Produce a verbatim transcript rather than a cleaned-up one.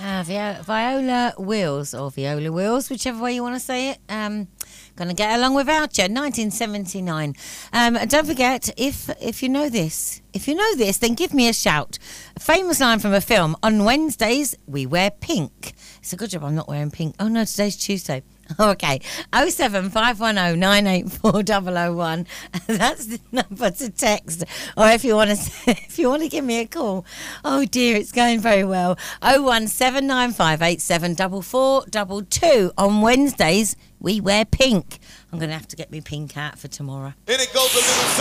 Uh, Vi- Viola Wills, or Viola Wills, whichever way you want to say it. Um, gonna get along without you. nineteen seventy-nine. Um, and don't forget, if if you know this, if you know this, then give me a shout. A famous line from a film: "On Wednesdays we wear pink." It's a good job I'm not wearing pink. Oh no, today's Tuesday. Okay, oh seven five one oh nine eight four double oh one. That's the number to text, or if you want to, if you want to give me a call. Oh dear, it's going very well. Oh one seven nine five eight seven double four double two. On Wednesdays we wear pink. I'm going to have to get me pink out for tomorrow. And it goes a little